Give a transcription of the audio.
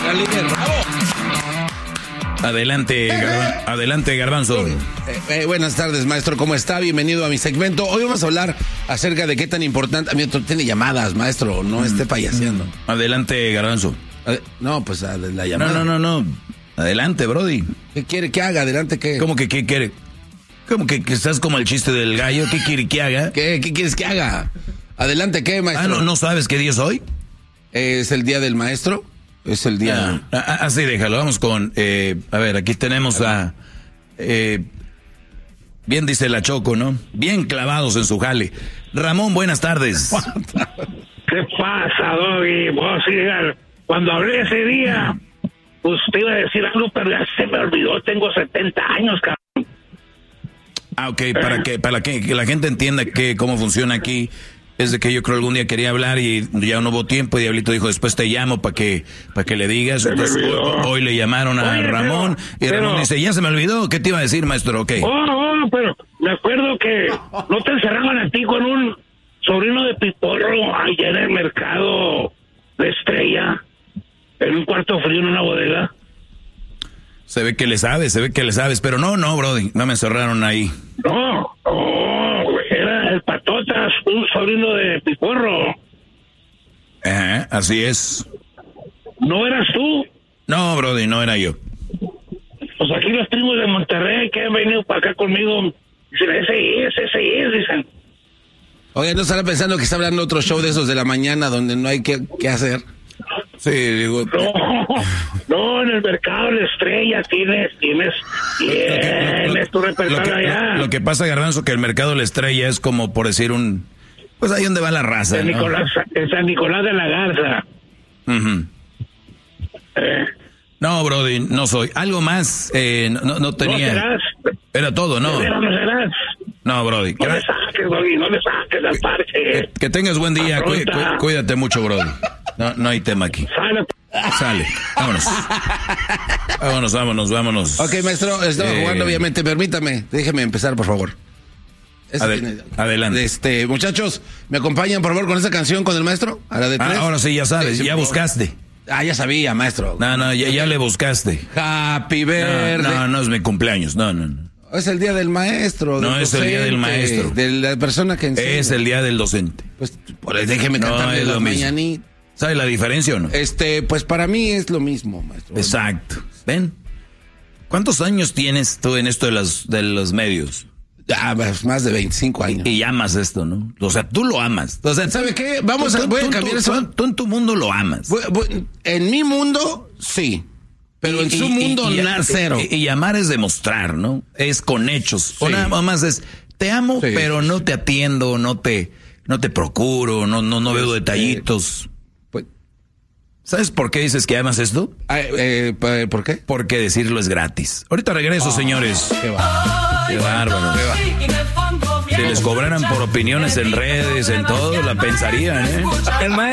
Órale, bravo. Adelante, Garbanzo. Buenas tardes, maestro. ¿Cómo está? Bienvenido a mi segmento. Hoy vamos a hablar acerca de qué tan importante... A mí tiene llamadas, maestro. No esté payaseando. Adelante, Garbanzo. No, pues la llamada. No. Adelante, Brody. ¿Qué quiere que haga? ¿Adelante qué? ¿Cómo que qué quiere? ¿Cómo que estás como el chiste del gallo? ¿Qué quiere que haga? ¿Qué quieres que haga? ¿Adelante qué, maestro? ¿No sabes qué día es hoy? ¿Es el día del maestro? Es el día... Así déjalo, vamos con... a ver, aquí tenemos a... bien dice la Choco, ¿no? Bien clavados en su jale. Ramón, buenas tardes. ¿Qué pasa, Doggy? Vos, cuando hablé ese día, pues te iba a decir algo, pero ya se me olvidó. Tengo 70 años, cabrón. Ok, para que la gente entienda cómo funciona aquí... Es de que yo creo algún día quería hablar y ya no hubo tiempo y Diablito dijo, después te llamo para que le digas. Entonces, hoy le llamaron a Ramón y Ramón dice, ya se me olvidó, ¿qué te iba a decir, maestro? Okay. Pero me acuerdo que no te encerraban a ti con un sobrino de Piporro allá en el mercado de Estrella, en un cuarto frío en una bodega. Se ve que le sabes, pero no, Brody, no me encerraron ahí. No, era el Patotas, un sobrino de Piporro. Ajá, así es. ¿No eras tú? No, Brody, no era yo. Pues aquí los primos de Monterrey que han venido para acá conmigo, dicen, ese es, dicen. Oye, ¿no estará pensando que está hablando otro show de esos de la mañana donde no hay que hacer? Sí, digo... No, en el mercado de Estrella tienes tu repertorio allá. Lo que pasa, Garbanzo, que el mercado de la Estrella es como por decir pues ahí donde va la raza, en San Nicolás de la Garza. Uh-huh. No, Brody, no soy. Algo más, no tenía... ¿No serás? Era todo, ¿no? ¿No serás? No, Brody. No le saques, Brody, no le saques al parche. Que tengas buen día, cuídate mucho, Brody. No hay tema aquí. Sale. Vámonos. Ok, maestro, estaba jugando, obviamente. Permítame, déjeme empezar, por favor. Adelante. Muchachos, ¿me acompañan, por favor, con esa canción con el maestro? A la de 3. Ahora sí, ya sabes, ya buscaste. Ya sabía, maestro. No, ya le buscaste. Happy birthday. No es mi cumpleaños, no. Es el día del maestro. No es el día del maestro. De la persona que enseña. Es el día del docente. Pues, déjeme cantarle las mañanitas. ¿Sabe la diferencia o no? Pues para mí es lo mismo, maestro. Exacto. ¿Ven? ¿Cuántos años tienes tú en esto de los medios? Pues más de 25 años. Y amas esto, ¿no? O sea, tú lo amas. O sea, ¿sabe qué? Voy a cambiar eso. Tú en tu mundo lo amas. En mi mundo, sí. Pero en su mundo, cero. Y amar es demostrar, ¿no? Es con hechos. Sí. O nada más es, te amo, sí, pero no te atiendo, no te procuro, no veo detallitos. ¿Sabes por qué dices que amas esto? ¿Por qué? Porque decirlo es gratis. Ahorita regreso, señores. Qué bárbaro. Si les cobraran por opiniones en redes, en todo, la pensarían, ¿eh?